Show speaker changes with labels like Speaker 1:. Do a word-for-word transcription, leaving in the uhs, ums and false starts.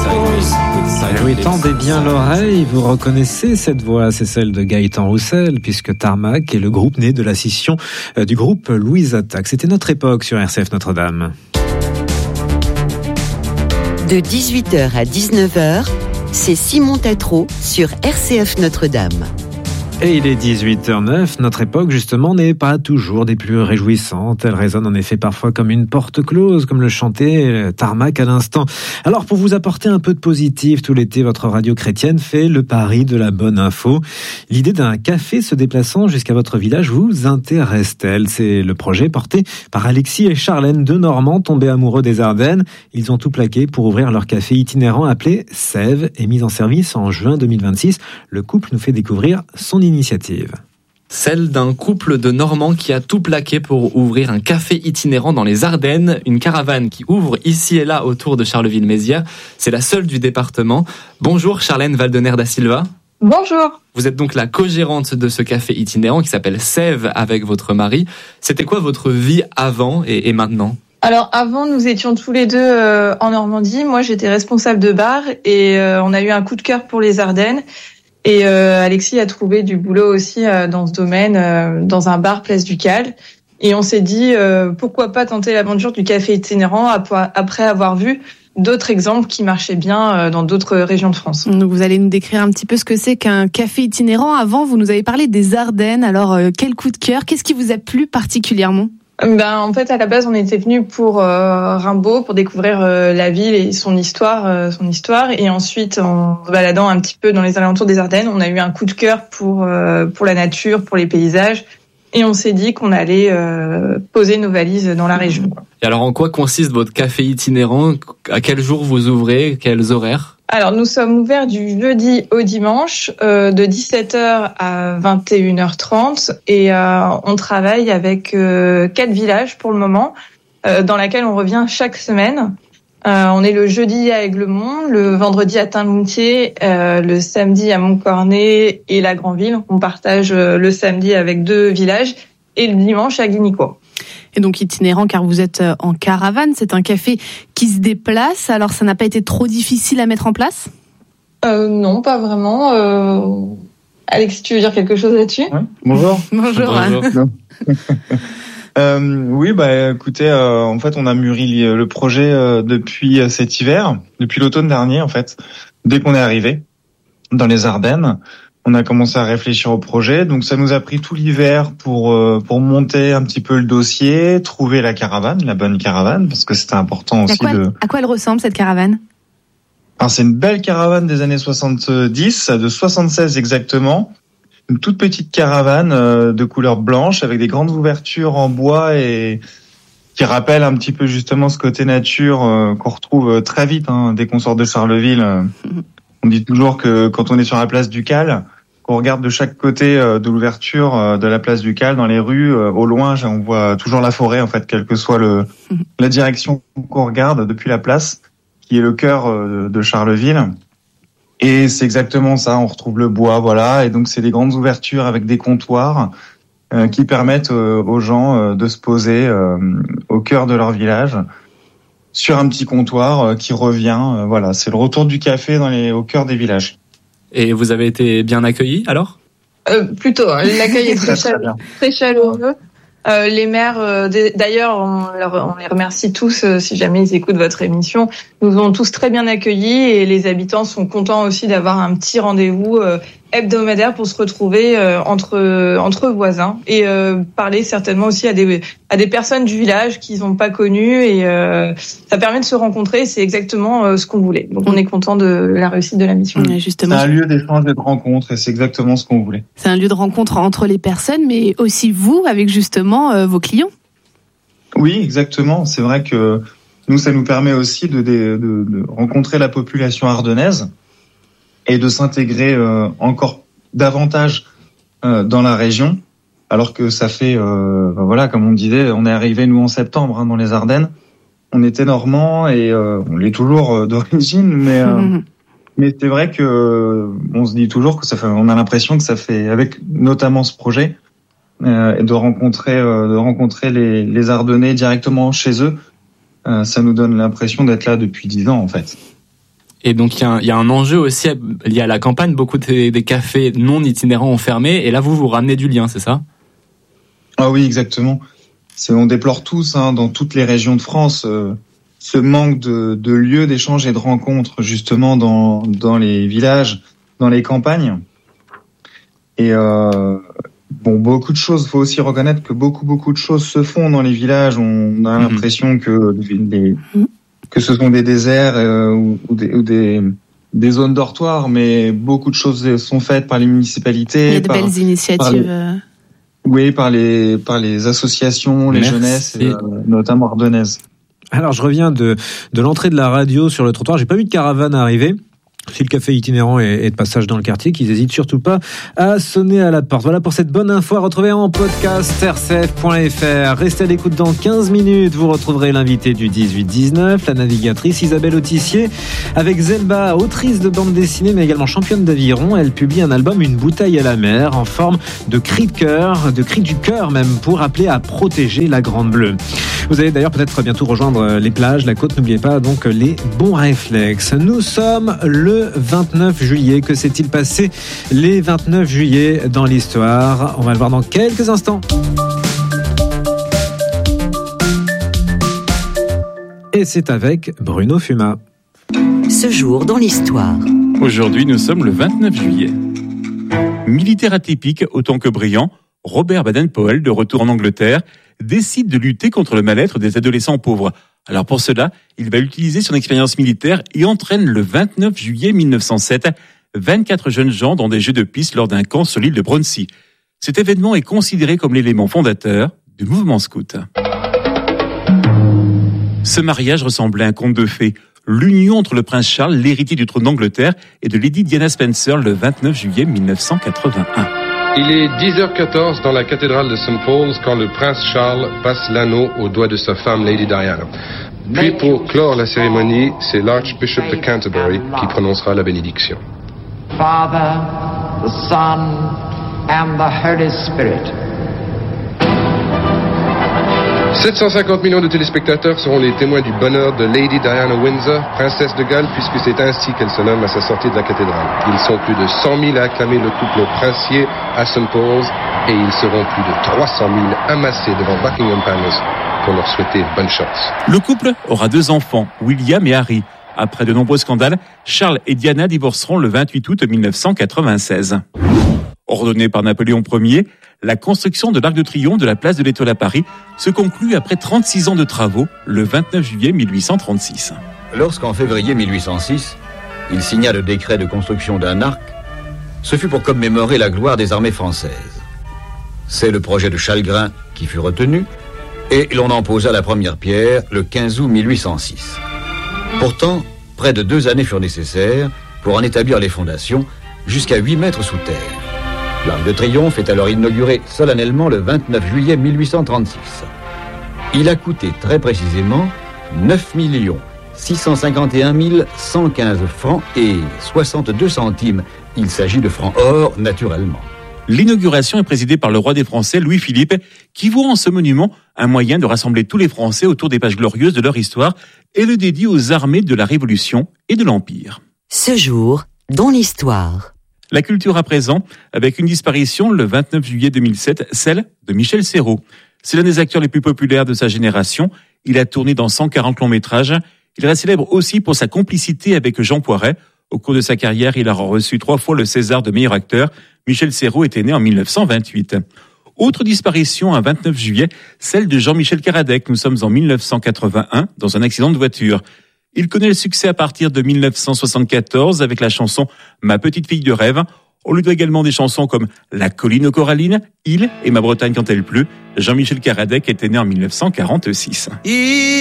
Speaker 1: Eh oui, tendez bien l'oreille, vous reconnaissez cette voix, c'est celle de Gaëtan Roussel, puisque Tarmac est le groupe né de la scission du groupe Louise Attaque. C'était Notre Époque sur R C F Notre-Dame.
Speaker 2: De dix-huit heures à dix-neuf heures, c'est Simon Tatro sur R C F Notre-Dame.
Speaker 1: Et il est dix-huit heures neuf, notre époque justement n'est pas toujours des plus réjouissantes. Elle résonne en effet parfois comme une porte close, comme le chantait Tarmac à l'instant. Alors pour vous apporter un peu de positif, tout l'été, votre radio chrétienne fait le pari de la bonne info. L'idée d'un café se déplaçant jusqu'à votre village vous intéresse-t-elle ? C'est le projet porté par Alexis et Charlène, deux Normands tombés amoureux des Ardennes. Ils ont tout plaqué pour ouvrir leur café itinérant appelé Sève et mis en service en juin deux mille vingt-six. Le couple nous fait découvrir son initiative. Initiative.
Speaker 3: Celle d'un couple de Normands qui a tout plaqué pour ouvrir un café itinérant dans les Ardennes, une caravane qui ouvre ici et là autour de Charleville-Mézières. C'est la seule du département. Bonjour Charlène Valdener da Silva.
Speaker 4: Bonjour.
Speaker 3: Vous êtes donc la co-gérante de ce café itinérant qui s'appelle Sève avec votre mari. C'était quoi votre vie avant et, et maintenant ?
Speaker 4: Alors avant, nous étions tous les deux euh, en Normandie. Moi, j'étais responsable de bar et euh, on a eu un coup de cœur pour les Ardennes. Et euh, Alexis a trouvé du boulot aussi euh, dans ce domaine, euh, dans un bar Place du Cal. Et on s'est dit, euh, pourquoi pas tenter l'aventure du café itinérant après avoir vu d'autres exemples qui marchaient bien euh, dans d'autres régions de France.
Speaker 5: Donc vous allez nous décrire un petit peu ce que c'est qu'un café itinérant. Avant, vous nous avez parlé des Ardennes. Alors, euh, quel coup de cœur ? Qu'est-ce qui vous a plu particulièrement ?
Speaker 4: Ben en fait à la base on était venu pour euh, Rimbaud pour découvrir euh, la ville et son histoire euh, son histoire et ensuite en se baladant un petit peu dans les alentours des Ardennes on a eu un coup de cœur pour euh, pour la nature, pour les paysages et on s'est dit qu'on allait euh, poser nos valises dans la région.
Speaker 3: Et alors en quoi consiste votre café itinérant ? À quel jour vous ouvrez ? Quels horaires ?
Speaker 4: Alors nous sommes ouverts du jeudi au dimanche euh, de dix-sept heures à vingt et une heures trente et euh, on travaille avec euh, quatre villages pour le moment euh, dans lesquels on revient chaque semaine. Euh, on est le jeudi à Aiglemont, le vendredi à Tinmoutier, euh, le samedi à Montcornet et la Grandville. On partage euh, le samedi avec deux villages et le dimanche à Guinicourt.
Speaker 5: Et donc itinérant car vous êtes en caravane, c'est un café qui se déplace, alors ça n'a pas été trop difficile à mettre en place ?
Speaker 4: euh, Non, pas vraiment. Euh... Alex, tu veux dire quelque chose là-dessus ?
Speaker 6: Ouais. Bonjour.
Speaker 5: Bonjour.
Speaker 3: Bonjour.
Speaker 6: euh, oui, bah écoutez, euh, en fait on a mûri le projet euh, depuis cet hiver, depuis l'automne dernier en fait, dès qu'on est arrivé dans les Ardennes. On a commencé à réfléchir au projet, donc ça nous a pris tout l'hiver pour euh, pour monter un petit peu le dossier, trouver la caravane, la bonne caravane, parce que c'était important aussi
Speaker 5: à quoi,
Speaker 6: de.
Speaker 5: À quoi elle ressemble cette caravane ?
Speaker 6: Alors c'est une belle caravane des années soixante-dix, de soixante-seize exactement, une toute petite caravane euh, de couleur blanche avec des grandes ouvertures en bois et qui rappelle un petit peu justement ce côté nature euh, qu'on retrouve très vite hein, dès qu'on sort de Charleville. Euh, on dit toujours que quand on est sur la place du Cal, qu'on regarde de chaque côté euh, de l'ouverture euh, de la place du Cal, dans les rues, euh, au loin, on voit toujours la forêt en fait, quelle que soit le la direction qu'on regarde depuis la place, qui est le cœur euh, de Charleville. Et c'est exactement ça, on retrouve le bois, voilà, et donc c'est des grandes ouvertures avec des comptoirs euh, qui permettent euh, aux gens euh, de se poser euh, au cœur de leur village, sur un petit comptoir euh, qui revient, euh, voilà, c'est le retour du café dans les, au cœur des villages.
Speaker 3: Et vous avez été bien accueillis alors ?
Speaker 4: euh, Plutôt, hein. L'accueil est très, très, chaleureux, très chaleureux. Euh, les maires, euh, d'ailleurs, on, leur, on les remercie tous euh, si jamais ils écoutent votre émission. Nous ont tous très bien accueillis et les habitants sont contents aussi d'avoir un petit rendez-vous euh, hebdomadaire pour se retrouver euh, entre entre voisins et euh, parler certainement aussi à des à des personnes du village qu'ils n'ont pas connues et euh, ça permet de se rencontrer. C'est exactement euh, ce qu'on voulait. Donc on est content de la réussite de la mission.
Speaker 5: Ouais, justement.
Speaker 6: C'est un lieu d'échange et de rencontre et c'est exactement ce qu'on voulait.
Speaker 5: C'est un lieu de rencontre entre les personnes, mais aussi vous avec justement euh, vos clients.
Speaker 6: Oui, exactement. C'est vrai que nous, ça nous permet aussi de, de, de, de rencontrer la population ardennaise et de s'intégrer euh, encore davantage euh, dans la région, alors que ça fait, euh, ben voilà, comme on disait, on est arrivé nous en septembre hein, dans les Ardennes. On était normands et euh, on l'est toujours euh, d'origine, mais euh, mmh. mais c'est vrai que euh, on se dit toujours que ça fait, on a l'impression que ça fait, avec notamment ce projet, euh, et de rencontrer euh, de rencontrer les, les Ardennais directement chez eux, euh, ça nous donne l'impression d'être là depuis dix ans en fait.
Speaker 3: Et donc, il y, a un, il y a un enjeu aussi lié à la campagne. Beaucoup de, des cafés non itinérants ont fermé. Et là, vous, vous ramenez du lien, c'est ça?
Speaker 6: Ah oui, exactement. C'est, on déplore tous, hein, dans toutes les régions de France, euh, ce manque de, de lieux d'échange et de rencontres, justement, dans, dans les villages, dans les campagnes. Et euh, bon, beaucoup de choses, il faut aussi reconnaître que beaucoup, beaucoup de choses se font dans les villages. On a mmh. l'impression que les... Mmh. que ce sont des déserts euh, ou, ou, des, ou des, des zones dortoirs, mais beaucoup de choses sont faites par les municipalités.
Speaker 5: Il y a de
Speaker 6: par,
Speaker 5: belles initiatives.
Speaker 6: Par les, oui, par les, par les associations, les
Speaker 3: Merci.
Speaker 6: jeunesses, euh, notamment ardennaises.
Speaker 1: Alors, je reviens de, de l'entrée de la radio sur le trottoir. J'ai pas vu de caravane arriver. Si le café itinérant est de passage dans le quartier, qu'ils n'hésitent surtout pas à sonner à la porte. Voilà pour cette bonne info à retrouver en podcast r c f point f r. Restez à l'écoute dans quinze minutes. Vous retrouverez l'invité du dix-huit dix-neuf, la navigatrice Isabelle Autissier, avec Zelba, autrice de bande dessinée, mais également championne d'aviron. Elle publie un album, Une bouteille à la mer, en forme de cri de cœur, de cri du cœur même, pour appeler à protéger la Grande Bleue. Vous allez d'ailleurs peut-être bientôt rejoindre les plages, la côte. N'oubliez pas donc les bons réflexes. Nous sommes le Le vingt-neuf juillet. Que s'est-il passé les vingt-neuf juillet dans l'histoire? On va le voir dans quelques instants. Et c'est avec Bruno Fuma.
Speaker 2: Ce jour dans l'histoire.
Speaker 7: Aujourd'hui, nous sommes le vingt-neuf juillet. Militaire atypique autant que brillant, Robert Baden-Powell, de retour en Angleterre, décide de lutter contre le mal-être des adolescents pauvres. Alors pour cela, il va utiliser son expérience militaire et entraîne le vingt-neuf juillet mille neuf cent sept vingt-quatre jeunes gens dans des jeux de piste lors d'un camp sur l'île de Bruntsea. Cet événement est considéré comme l'élément fondateur du mouvement scout. Ce mariage ressemblait à un conte de fées. L'union entre le prince Charles, l'héritier du trône d'Angleterre, et de Lady Diana Spencer le vingt-neuf juillet mille neuf cent quatre-vingt-un.
Speaker 8: Il est dix heures quatorze dans la cathédrale de Saint Paul's quand le prince Charles passe l'anneau au doigt de sa femme Lady Diana. Puis pour clore la cérémonie, c'est l'Archbishop de Canterbury qui prononcera la bénédiction.
Speaker 9: Father, the Son and the Holy Spirit.
Speaker 8: sept cent cinquante millions de téléspectateurs seront les témoins du bonheur de Lady Diana Windsor, princesse de Galles, puisque c'est ainsi qu'elle se nomme à sa sortie de la cathédrale. Ils sont plus de cent mille à acclamer le couple princier à Saint Paul's et ils seront plus de trois cent mille amassés devant Buckingham Palace pour leur souhaiter bonne chance.
Speaker 7: Le couple aura deux enfants, William et Harry. Après de nombreux scandales, Charles et Diana divorceront le vingt-huit août mille neuf cent quatre-vingt-seize. Ordonnée par Napoléon Ier, la construction de l'Arc de Triomphe de la place de l'Étoile à Paris se conclut après trente-six ans de travaux, le vingt-neuf juillet mille huit cent trente-six.
Speaker 10: Lorsqu'en février mille huit cent six, il signa le décret de construction d'un arc, ce fut pour commémorer la gloire des armées françaises. C'est le projet de Chalgrin qui fut retenu, et l'on en posa la première pierre le quinze août mille huit cent six. Pourtant, près de deux années furent nécessaires pour en établir les fondations, jusqu'à huit mètres sous terre. L'Arc de Triomphe est alors inauguré solennellement le vingt-neuf juillet mille huit cent trente-six. Il a coûté très précisément neuf millions six cent cinquante et un mille cent quinze francs et soixante-deux centimes. Il s'agit de francs or, naturellement.
Speaker 7: L'inauguration est présidée par le roi des Français, Louis-Philippe, qui voit en ce monument un moyen de rassembler tous les Français autour des pages glorieuses de leur histoire et le dédie aux armées de la Révolution et de l'Empire.
Speaker 2: Ce jour dans l'histoire.
Speaker 7: La culture à présent, avec une disparition le vingt-neuf juillet deux mille sept, celle de Michel Serrault. C'est l'un des acteurs les plus populaires de sa génération. Il a tourné dans cent quarante longs métrages. Il reste célèbre aussi pour sa complicité avec Jean Poiret. Au cours de sa carrière, il a reçu trois fois le César de meilleur acteur. Michel Serrault était né en mille neuf cent vingt-huit. Autre disparition un vingt-neuf juillet, celle de Jean-Michel Karadec. Nous sommes en mille neuf cent quatre-vingt-un dans un accident de voiture. Il connaît le succès à partir de mille neuf cent soixante-quatorze avec la chanson « Ma petite fille de rêve ». On lui doit également des chansons comme « La colline aux corallines »,« Il » et « Ma Bretagne quand elle pleut ». Jean-Michel Karadec était né en mille neuf cent quarante-six.